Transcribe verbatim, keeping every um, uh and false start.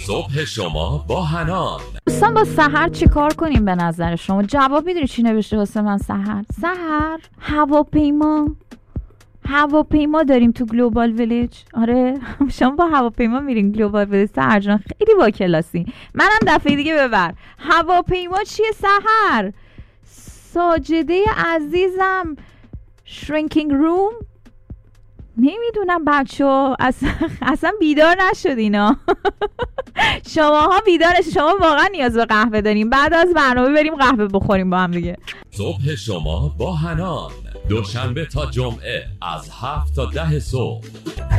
صبح شما با حنان. دوستان با سحر چی کار کنیم به نظر شما؟ جواب میدونی چی نوشته واسه من سحر؟ سحر هواپیما هواپیما داریم تو گلوبال ویلیج. آره شما با هواپیما میرین گلوبال ویلیج سحر جان، خیلی با کلاسی. منم دفعه دیگه ببر. هواپیما چیه سحر؟ ساجده عزیزم شرینکینگ روم، نمیدونم بچه ها اصلا, اصلا بیدار نشد اینا. شماها بیدار، شما واقعا نیاز به قهوه داریم. بعد از برنامه بریم قهوه بخوریم با هم دیگه. صبح شما با حنان، دوشنبه تا جمعه از هفت تا ده صبح.